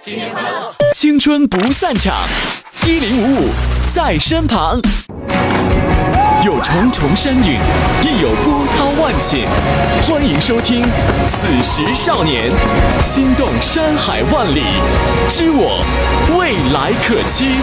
新年快乐！ 青春不散场，1055在身旁。有重重山岭，亦有波涛万顷。欢迎收听《此时少年》，心动山海万里，知我未来可期。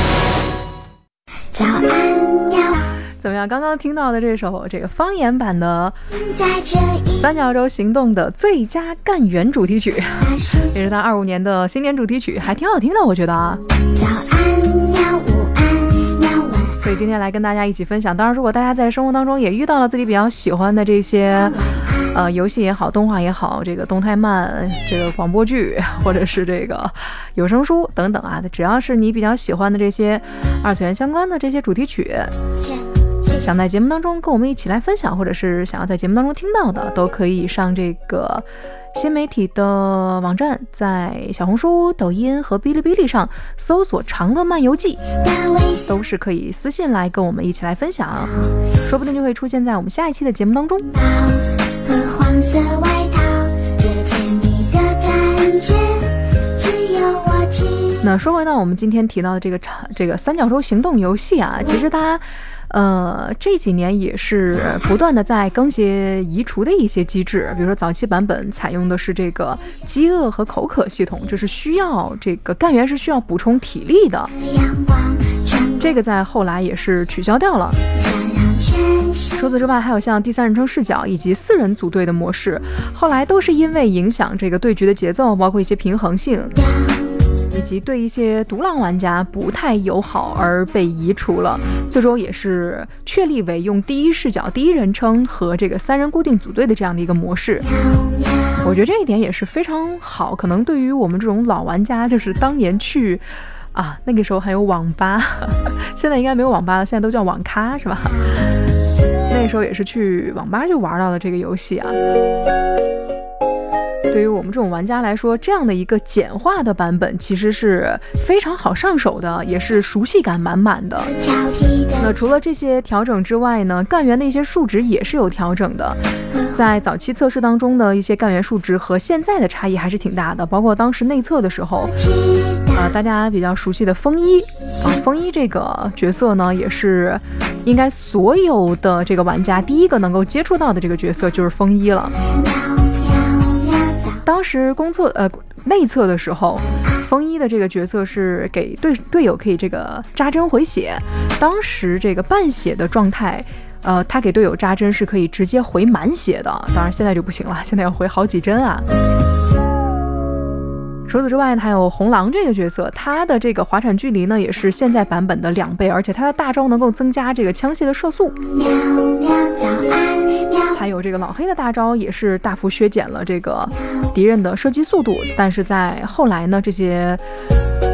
早安喵！ 怎么样？刚刚听到的这首方言版的三角洲行动的最佳干员主题曲，也是他25年的新年主题曲，还挺好听的，我觉得啊。 早安喵，午安喵，晚安。 所以今天来跟大家一起分享。当然，如果大家在生活当中也遇到了自己比较喜欢的这些游戏也好，动画也好，这个动态漫，这个广播剧，或者是这个有声书等等啊，只要是你比较喜欢的这些二次元相关的这些主题曲，想在节目当中跟我们一起来分享，或者是想要在节目当中听到的，都可以上这个新媒体的网站，在小红书、抖音和哔哩哔哩上搜索长乐漫游记，都是可以私信来跟我们一起来分享，说不定就会出现在我们下一期的节目当中。 和黄色外套，这甜蜜的感觉只有我知。 那说回到我们今天提到的这个三角洲行动游戏啊，其实它这几年也是不断的在更新移除的一些机制，比如说早期版本采用的是这个饥饿和口渴系统，就是需要这个干员是需要补充体力的，这个在后来也是取消掉了。除此之外，还有像第三人称视角以及4人组队的模式，后来都是因为影响这个对局的节奏，包括一些平衡性，以及对一些独狼玩家不太友好而被移除了，最终也是确立为用第一视角、第一人称和这个3人固定组队的这样的一个模式。我觉得这一点也是非常好，可能对于我们这种老玩家，就是当年去那个时候还有网吧，现在应该没有网吧了，现在都叫网咖是吧？那个时候也是去网吧就玩到了这个游戏啊。对于我们这种玩家来说，这样的一个简化的版本其实是非常好上手的，也是熟悉感满满的。那除了这些调整之外呢，干员的一些数值也是有调整的。在早期测试当中的一些干员数值和现在的差异还是挺大的，包括当时内测的时候，大家比较熟悉的风衣风衣这个角色呢，也是应该所有的这个玩家第一个能够接触到的这个角色就是风衣了。当时内测的时候，风衣的这个角色是给队友可以这个扎针回血，当时这个半血的状态，他给队友扎针是可以直接回满血的，当然现在就不行了，现在要回好几针啊。除此之外还有红狼这个角色，他的这个滑铲距离呢也是现在版本的2倍，而且他的大招能够增加这个枪械的射速。还有这个老黑的大招也是大幅削减了这个敌人的射击速度，但是在后来呢，这些